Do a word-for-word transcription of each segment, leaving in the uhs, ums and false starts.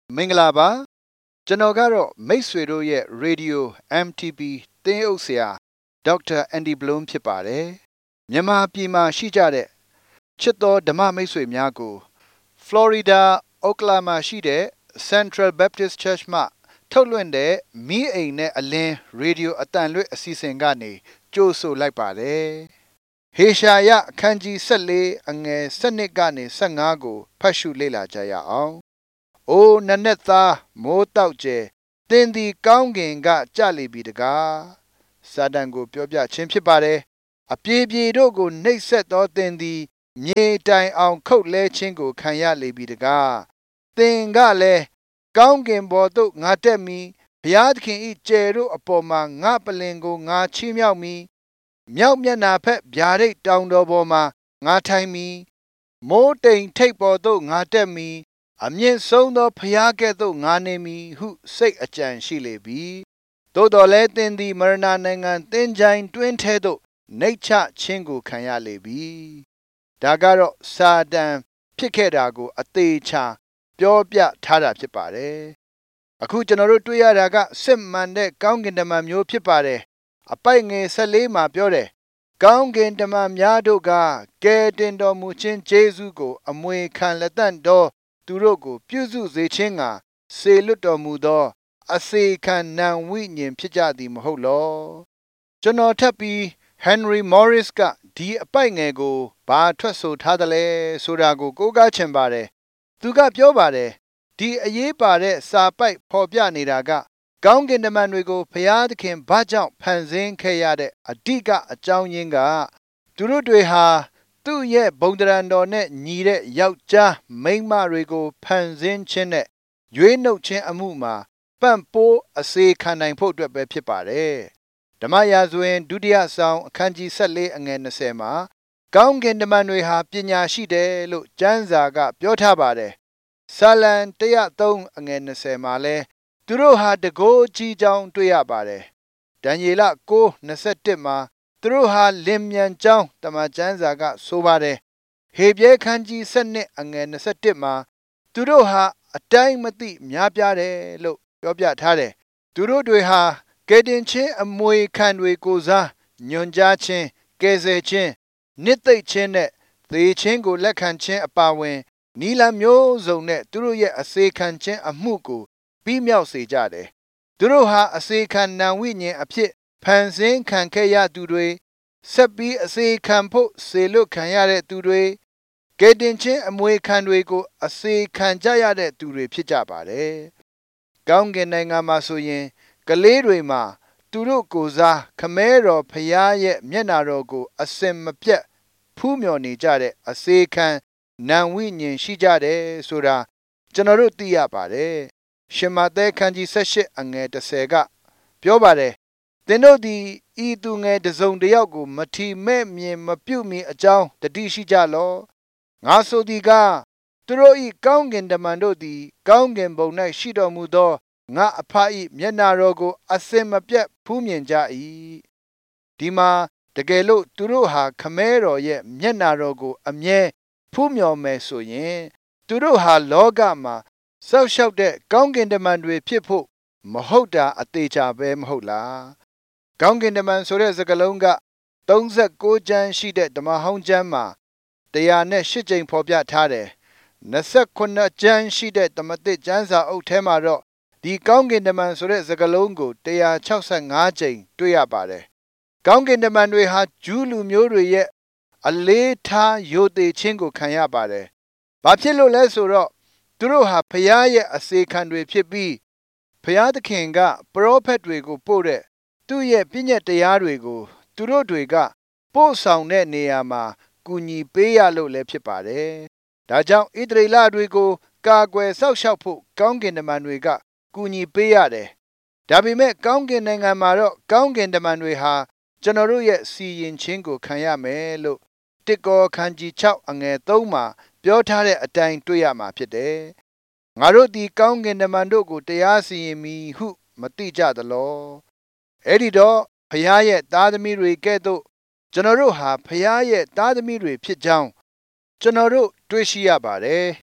မင်္ဂလာပါကျွန်တော်ကတော့မိတ်ဆွေတို့ရဲ့ Radio အမ် တီ ပီ သင်းအုပ်ဆရာဒေါက်တာအန်ဒီဘလုံးဖြစ်ပါတယ်မြန်မာပြည်မှာရှိကြတဲ့ချစ်တော်ဓမ္မမိတ်ဆွေများကို Florida Oklahoma ရှိတဲ့ Central Baptist Church မှထုတ်လွှင့်တဲ့မီးအိမ်နဲ့အလင်း Radio အတန်လွှင့်အစီအစဉ်ကနေကြိုဆိုလိုက်ပါတယ်ဟေရှာယအခန်းကြီး၁၄အငယ်၁၂ကနေ၁၅ကိုဖတ်ရှုလေ့လာကြရအောင်။အိုနနက်သားမိုးတောက်ကျဲသင်သည်ကောင်းကင်ကကြလေပြီတကား။စာတန်ကိုပြောပြခြင်းဖြစ်ပါတယ်။အပြေပြေတို့ကိုနှိပ်စက်သောသင်သည်မြေတိုင်အောင်ခုတ်လဲခြင်းကိုခံရလေပြီတကား။သင်ကလည်းကောင်းကင်ပေါ်သို့ငါတက်မည်ဘုရားသခင်၏ကြယ်တို့အပေါ်မှာငါပလင်ကိုငါချီးမြှောက်မည်မြောက်မျက်နှာဖက်ဗျာဒိတ်တောင်တော်ပေါ်မှာငါထိုင်မည်မိုးတိမ်ထိပ်ပေါ်သို့ငါတက်မည်အမြင့်ဆုံးသောဘုရားကဲ့သို့ငါနေမည်ဟုစိတ်အကြံရှိလေပြီသို့တော်လည်းသင်သည်မရဏနိုင်ငံသင်ချိုင်းတွင်းထဲသို့နှိပ်ချခြင်းကိုခံရလေပြီဒါကတော့စာတန်ဖြစ်ခဲ့တာကိုအသေးချာပြောပြထားတာဖြစ်ပါတယ်အခုကျွန်တော်တို့တွေ့ရတာကစစ်မှန်တဲ့ကောင်းကင်တမန်မျိုးဖြစ်ပါတယ်အပိုက်ငယ်၁၄မှာပြောတယ်ကောင်းကင်တမန်များတို့ကကယ်တင်တော်မူခြင်းယေရှုကိုအမွေခံလက်တန့်တော်သူတို့ကိုပြုစုစေခြင်းကစေလွတ်တော်မူသောအစေခံနံဝိညာဉ်ဖြစ်ကြသည်မဟုတ်လောကျွန်တော်ထပ်ပြီး Henry Morris ကဒီအပိုက်ငယ်ကိုဘာထွက်ဆိုထားသလဲဆိုတာကိုကိုးကားချင်ပါတယ်သူကပြောပါတယ်ဒီအရေးပါတဲ့စာပိုက်ဖော်ပြနေတာကကောင်းကင်တမန်တွေကိုဘုရားသခင်ဘာကြောင့်ဖန်ဆင်းခဲ့ရတဲ့အဓိကအကြောင်းရင်းကသူတို့တွေဟာသူ့ရဲ့ဘုံတရံတော်နဲ့ညီတဲ့ယောက်ျားမိန်းမတွေကိုဖန်ဆင်းခြင်းနဲ့ရွေးနှုတ်ခြင်းအမှုမှာပံ့ပိုးအစေခံနိုင်ဖို့အတွက်ပဲဖြစ်ပါတယ်ဓမ္မရာဇဝင်ဒုတိယဆောင်အခန်းကြီး၁၄အငယ်၂၀မှာကောင်းကင်တမန်တွေဟာပညာရှိတယ်လို့ကျမ်းစာကပြောထားပါတယ်ဆာလံ၁၀၃အငယ်၂၀မှာလဲသူတို့ဟာတကိုးကြီးကြောင်းတွေ့ရပါတယ်ဒံယေလ၉၂၁မှာသူတို့ဟာလင်မြန်ကြောင်းတမန်ကျမ်းစာကဆိုပါတယ်ဟေပြဲခန်းကြီး၁၂အငယ်၂၁မှာသူတို့ဟာအတိုင်းမသိများပြားတယ်လို့ပြောပြထားတယ်သူတို့တွေဟာကယ်တင်ခြင်းအမွေခံတွေကိုစားညွန်ကြားခြင်းကယ်ဆယ်ခြင်းနှစ်သိမ့်ခြင်းနဲ့သေခြင်းကိုလက်ခံခြင်းအပါအဝင်နီလမျိုးစုံနဲ့သူတို့ရဲ့အစေခံခြင်းအမှုကိုပြီးမြောက်စေကြတယ်သူတို့ဟာအစေခံနံဝိညာဉ်အဖြစ်ဖန်ဆင်းခံခဲ့ရသူတွေဆက်ပြီးအစေခံဖို့စေလွတ်ခံရတဲ့သူတွေကယ်တင်ခြင်းအမွေခံတွေကိုအစေခံကြရတဲ့သူတွေဖြစ်ကြပါတယ်ကောင်းကင်နိုင်ငံမှာဆိုရင်ကလေးတွေမှာသူတို့ကိုယ်စားခမဲတော်ဖျားရဲ့မျက်နာတော်ကိုအစင်မပြတ်ဖူးမြော်နေကြတဲ့အစေခံနံဝိညာဉ်ရှိကြတယ်ဆိုတာကျွန်တော်တို့သိရပါတယ်ရှင်မဿဲခန်းကြီး၁၈အငယ်၁၀ကပြောပါတယ်သင်တို့သည်ဤသူငယ်တစ်စုံတစ်ယောက်ကိုမထီမဲ့မြင်မပြုတ်မီအကြောင်းတတိရှိကြလောငါဆိုသည်ကသူတို့ဤကောင်းကင်တမန်တို့သည်ကောင်းကင်ဘုံ၌ရှိတော်မူသောငါအဖ၏မျက်နာတော်ကိုအစင်မပြတ်ဖူးမြင်ကြ၏ဒီမှာတကယ်လို့သူတို့ဟာခမဲတော်ရဲ့မျက်နာတော်ကိုအမြဲဖူးမြော်မယ်ဆိုရင်သူတို့ဟာလောကမှာစောက်ရှောက်တဲ့ကောင်းကင်တမန်တွေဖြစ်ဖို့မဟုတ်တာအသေးချာပဲမဟုတ်လားကောင်းကင်တမန်ဆိုတဲ့စကားလုံးက၃၉ကျမ်းရှိတဲ့ဓမ္မဟောင်းကျမ်းမှာ၁၀၈ကြိမ်ဖော်ပြထားတယ်၂၉ကျမ်းရှိတဲ့ဓမ္မသစ်ကျမ်းစာအုပ်ထဲမှာတော့ဒီကောင်းကင်တမန်ဆိုတဲ့စကားလုံးကို၁၆၅ကြိမ်တွေ့ရပါတယ်ကောင်းကင်တမန်တွေဟာဂျူးလူမျိုးတွေရဲ့အလေးထားယိုသေခြင်းကိုခံရပါတယ်ဘာဖြစ်လို့လဲဆိုတော့သူတို့ဟာဖျားရဲ့အစေခံတွေဖြစ်ပြီးဖျားသခင်ကပရောဖက်တွေကိုပို့တဲ့သူ့ရဲ့ပြည့်ညက်တရားတွေကိုသူတို့တွေကပို့ဆောင်တဲ့နေရာမှာကူညီပေးရလို့လည်းဖြစ်ပါတယ်ဒါကြောင့်ဣသရေလတွေကိုကာကွယ်စောင့်ရှောက်ဖို့ကောင်းကင်တမန်တွေကကူညီပေးရတယ်ဒါပေမဲ့ကောင်းကင်နိုင်ငံမှာတော့ကောင်းကင်တမန်တွေဟာကျွန်တော်တို့ရဲ့စီရင်ခြင်းကိုခံရမယ်လို့တိကောခန်းကြီး၆အငယ်၃မှာပြောထားတဲ့အတိုင်းတွေ့ရမှာဖြစ်တယ်ငါတို့ဒီကောင်းကင်တမန်တို့ကိုတရားစီရင်မည်ဟုမသိကြသလောအဲ့ဒီတော့ဖျားရဲ့သားသမီးတွေကဲ့သို့ကျွန်တော်တို့ဟာဖျားရဲ့သားသမီးတွေဖြစ်ကြောင်းကျွန်တော်တို့တွေ့ရှိရပါတယ်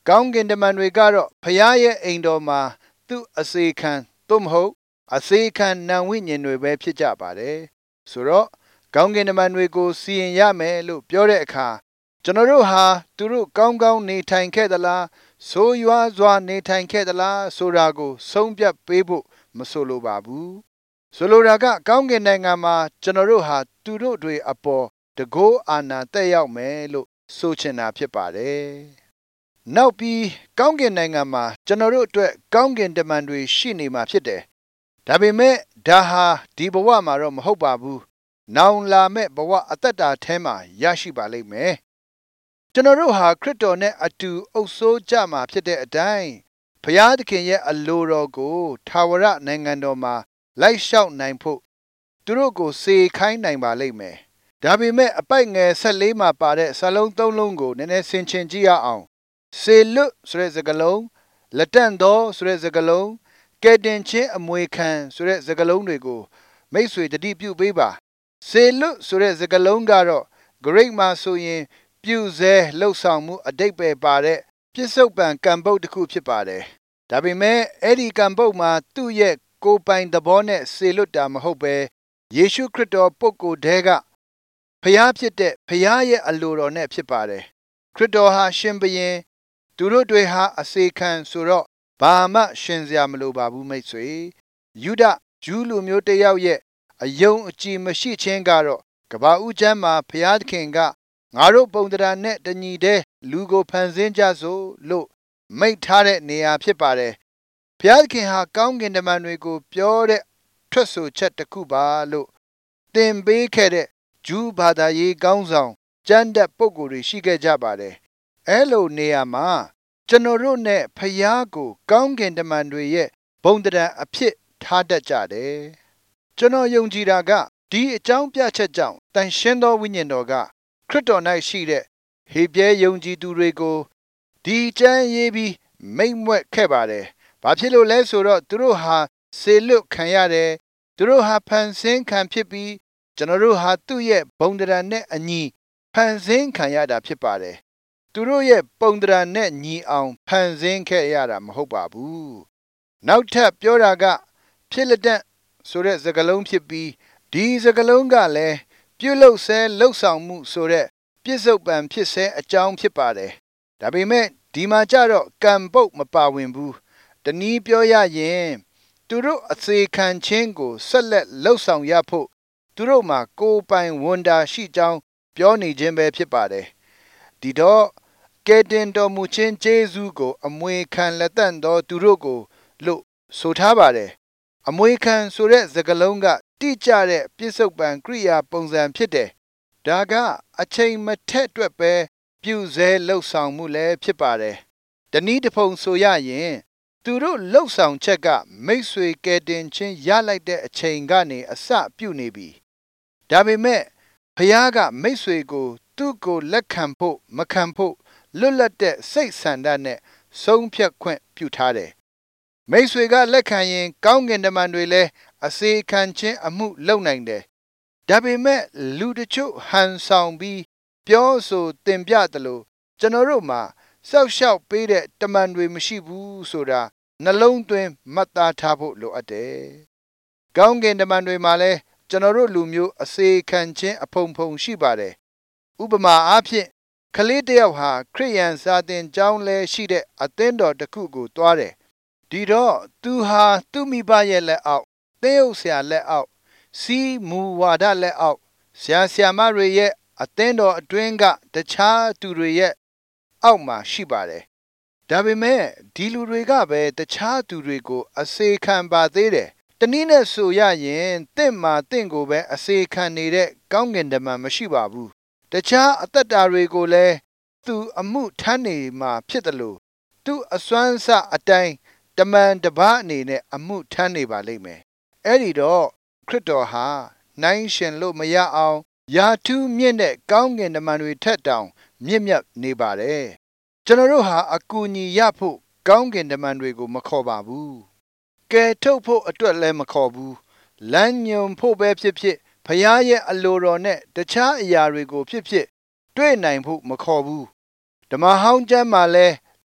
ကောင်းကင်တမန်တွေကတော့ဖျားရဲ့အိမ်တော်မှာသူ့အစေခံသို့မဟုတ်အစေခံနံဝိညာဉ်တွေပဲဖြစ်ကြပါတယ်ဆိုတော့ကောင်းကင်တမန်တွေကိုစီရင်ရမယ်လို့ပြောတဲ့အခါကျွန်တော်တို့ဟာသူတို့ကောင်းကောင်းနေထိုင်ခဲ့သလားဆိုးရွားစွာနေထိုင်ခဲ့သလားဆိုတာကိုဆုံးဖြတ်ပေးဖို့မဆိုလိုပါဘူးဆိုလိုတာကကောင်းကင်နိုင်ငံမှာကျွန်တော်တို့ဟာသူတို့တွေအပေါ်တကောအာဏာတက်ရောက်မယ်လို့ဆိုချင်တာဖြစ်ပါတယ်နောက်ပြီးကောင်းကင်နိုင်ငံမှာကျွန်တော်တို့အတွက်ကောင်းကင်တမန်တွေရှိနေမှာဖြစ်တယ်ဒါပေမဲ့ဒါဟာဒီဘဝမှာတော့မဟုတ်ပါဘူးနောင်လာမဲ့ဘဝအသက်တာထဲမှာရရှိပါလိမ့်မယ်ကျွန်တော်တို့ဟာခရစ်တော်နဲ့အတူအုပ်စိုးကြမှာဖြစ်တဲ့အတိုင်းဘုရားသခင်ရဲ့အလိုတော်ကိုထာဝရနိုင်ငံတော်မှာလိုက်လျှောက်နိုင်ဖို့သူတို့ကိုစေခိုင်းနိုင်ပါလိမ့်မယ်ဒါပေမဲ့အပိုက်ငယ်၁၄မှာပါတဲ့စာလုံး၃လုံးကိုနည်းနည်းဆင်ခြင်ကြည့်ရအောင်စေလွတ်ဆိုတဲ့စကားလုံးလက်တန့်သောဆိုတဲ့စကားလုံးကဲတင်ချင်းအမွေခံဆိုတဲ့စကားလုံးတွေကိုမိတ်ဆွေတတိပြုပေးပါစေလွတ်ဆိုတဲ့စကားလုံးကတော့ Greek မှာဆိုရင်ပြုစဲလှုပ်ဆောင်မှုအတိတ်ပဲပါတဲ့ပြစ္ဆုတ်ပံကံပုတ်တစ်ခုဖြစ်ပါတယ်ဒါပေမဲ့အဲ့ဒီကံပုတ်မှာသူ့ရဲ့ကိုယ်ပိုင်သဘောနဲ့စေလွတ်တာမဟုတ်ပဲယေရှုခရစ်တော်ပုဂ္ဂိုလ်တည်းကဖျားဖြစ်တဲ့ဖျားရဲ့အလိုတော်နဲ့ဖြစ်ပါတယ်ခရစ်တော်ဟာရှင်ဘုရင်သူတို့တွေဟာအစေခံဆိုတော့ဘာမှရှင်စရာမလိုပါဘူးမိတ်ဆွေယူဒဂျူးလူမျိုးတယောက်ရဲ့အယုံအကြည်မရှိခြင်းကတော့ကဘာဦးချမ်းမှာဘုရားသခင်ကငါတို့ပုံတရားနဲ့တညီတဲ့လူကိုဖန်ဆင်းကြစို့လို့မိန့်ထားတဲ့နေရာဖြစ်ပါတယ်ဘုရားသခင်ဟာကောင်းကင်တမန်တွေကိုပြောတဲ့ထွက်ဆိုချက်တစ်ခုပါလို့သင်ပေးခဲ့တဲ့ဂျူးဘာသာရေးကောင်းဆောင်ကျမ်းတတ်ပုဂ္ဂိုလ်တွေရှိခဲ့ကြပါတယ်အဲလိုနေရာမှာကျွန်တော်တို့နဲ့ဖျားကိုကောင်းကင်တမန်တွေရဲ့ဘုံတရားအဖြစ်ထားတတ်ကြတယ်ကျွန်တော်ယုံကြည်တာကဒီအကြောင်းပြချက်ကြောင့်တန်ရှင်းသောဝိညာဉ်တော်ကခရစ်တော်၌ရှိတဲ့ဟေပြဲယုံကြည်သူတွေကိုဒီကျမ်းရေးပြီးမိန့်မြွက်ခဲ့ပါတယ်ဘာဖြစ်လို့လဲဆိုတော့သူတို့ဟာစေလွတ်ခံရတယ်သူတို့ဟာဖန်ဆင်းခံဖြစ်ပြီးကျွန်တော်တို့ဟာသူ့ရဲ့ဘုံတရားနဲ့အညီဖန်ဆင်းခံရတာဖြစ်ပါတယ်သူတို့ရဲ့ပုံတရားနဲ့ညီအောင်ဖန်ဆင်းခဲ့ရတာမဟုတ်ပါဘူးနောက်ထပ်ပြောတာကဖြစ်လက်တန့်ဆိုတဲ့စကားလုံးဖြစ်ပြီးဒီစကားလုံးကလည်းပြုလုပ်ဆဲလှုပ်ဆောင်မှုဆိုတဲ့ပြစ္ဆုတ်ပံဖြစ်ဆဲအကြောင်းဖြစ်ပါတယ်ဒါပေမဲ့ဒီမှာကြတော့ကံပုတ်မပါဝင်ဘူးတနည်းပြောရရင်သူတို့အစေခံခြင်းကိုဆက်လက်လှုပ်ဆောင်ရဖို့သူတို့မှာကိုယ်ပိုင်ဝန်တာရှိကြောင်းပြောနေခြင်းပဲဖြစ်ပါတယ်ဒီတော့ကဲတင်တော်မူခြင်းကျေးဇူးကိုအမွေခံလက်တန့်သောသူတို့ကိုလို့ဆိုထားပါတယ်အမွေခံဆိုတဲ့စကားလုံးကတိကျတဲ့ပြစ္ဆုတ်ပံကိရိယာပုံစံဖြစ်တယ်ဒါကအချိန်မထက်အတွက်ပဲပြုစဲလှုပ်ဆောင်မှုလည်းဖြစ်ပါတယ်တနည်းတစ်ဖုံဆိုရရင်သူတို့လှုပ်ဆောင်ချက်ကမိတ်ဆွေကဲတင်ချင်းရလိုက်တဲ့အချိန်ကနေအစပြုနေပြီဒါပေမဲ့ဖခင်ကမိတ်ဆွေကိုသူ့ကိုလက်ခံဖို့မခံဖို့လွတ်လပ်တဲ့စိတ်ဆန္ဒနဲ့ဆုံးဖြတ်ခွင့်ပြုထားတယ်မိတ်ဆွေကလက်ခံရင်ကောင်းကင်တမန်တွေလည်းအစေခံခြင်းအမှုလုပ်နိုင်တယ်ဒါပေမဲ့လူတချို့ဟန်ဆောင်ပြီးပြောဆိုတင်ပြတယ်လို့ကျွန်တော်တို့မှာစောက်ရှောက်ပေးတဲ့တမန်တွေမရှိဘူးဆိုတာနှလုံးသွင်းမှတ်သားထားဖို့လိုအပ်တယ်ကောင်းကင်တမန်တွေမှာလည်းကျွန်တော်တို့လူမျိုးအစေခံခြင်းအဖုံဖုံရှိပါတယ်ဥပမာအားဖြင့်ကလေးတယောက်ဟာခရိယန်စာသင်ကျောင်းလဲရှိတဲ့အသင်းတော်တစ်ခုကိုတွားတယ်ဒီတော့သူဟာသူ့မိဘရဲ့လက်အောက်သင်းအုပ်ဆရာလက်အောက်စီးမူဝါဒလက်အောက်ဆရာဆရာမတွေရဲ့အသင်းတော်အတွင်းကတခြားသူတွေရဲ့အောက်မှာရှိပါတယ်ဒါပေမဲ့ဒီလူတွေကပဲတခြားသူတွေကိုအစေခံပါသေးတယ်တနည်းနဲ့ဆိုရရင်တင့်မှာတင့်ကိုပဲအစေခံနေတဲ့ကောင်းကင်တမန်မရှိပါဘူးတခြားအသက်တာတွေကိုလည်းသူအမှုထမ်းနေမှာဖြစ်တယ်လို့သူအစွမ်းစအတိုင်းတမန်တပါးအနေနဲ့အမှုထမ်းနေပါလိမ့်မယ်အဲ့ဒီတော့ခရစ်တော်ဟာနိုင်ရှင်လို့မရအောင်ယာထူးမြင့်တဲ့ကောင်းကင်တမန်တွေထက်တောင်မြင့်မြတ်နေပါတယ်ကျွန်တော်တို့ဟာအကူအညီရဖို့ကောင်းကင်တမန်တွေကိုမခေါ်ပါဘူးကယ်ထုတ်ဖို့အတွက်လည်းမခေါ်ဘူးလမ်းညွန်ဖို့ပဲဖြစ်ဖြစ်ဖခင်ရဲ့အလိုတော်နဲ့တခြားအရာတွေကိုဖြစ်ဖြစ်တွေ့နိုင်ဖို့မခေါ်ဘူးဓမ္မဟောင်းကျမ်းမှာလဲ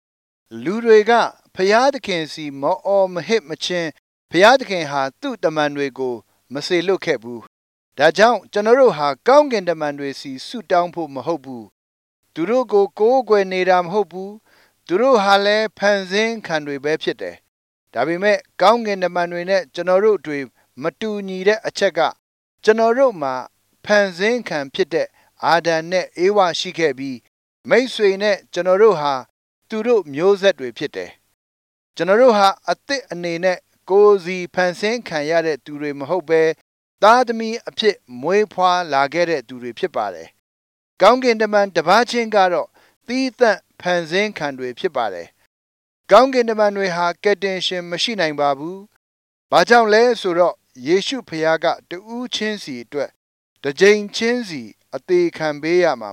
လူတွေကဖျားသခင်စီမအော်မဟစ်မချင်းဖျားသခင်ဟာသူ့တမန်တွေကိုမစေလွတ်ခဲ့ဘူးဒါကြောင့်ကျွန်တော်တို့ဟာကောင်းကင်တမန်တွေစီဆုတောင်းဖို့မဟုတ်ဘူးသူတို့ကိုကိုးကွယ်နေတာမဟုတ်ဘူးသူတို့ဟာလည်းဖန်ဆင်းခံတွေပဲဖြစ်တယ်ဒါပေမဲ့ကောင်းကင်တမန်တွေနဲ့ကျွန်တော်တို့တွေမတူညီတဲ့အချက်ကကျွန်တော်တို့မှာဖန်ဆင်းခံဖြစ်တဲ့အာဒံနဲ့အေဝါရှိခဲ့ပြီးမိတ်ဆွေနဲ့ကျွန်တော်တို့ဟာသူတို့မျိုးဆက်တွေဖြစ်တယ်ကျွန်တော်တို့ဟာအသစ်အနေနဲ့ကိုယ်စီဖန်ဆင်းခံရတဲ့သူတွေမဟုတ်ဘဲသားသမီးအဖြစ်မွေးဖွားလာခဲ့တဲ့သူတွေဖြစ်ပါတယ်ကောင်းကင်တမန်တစ်ပါးချင်းကတော့သီးသန့်ဖန်ဆင်းခံတွေဖြစ်ပါတယ်ကောင်းကင်တမန်တွေဟာကယ်တင်ရှင်မရှိနိုင်ပါဘူးဘာကြောင့်လဲဆိုတော့ယေရှုဖခင်ကတူးချင်းစီအတွက်တစ်ကြိမ်ချင်းစီအသေးခံပေးရမှာ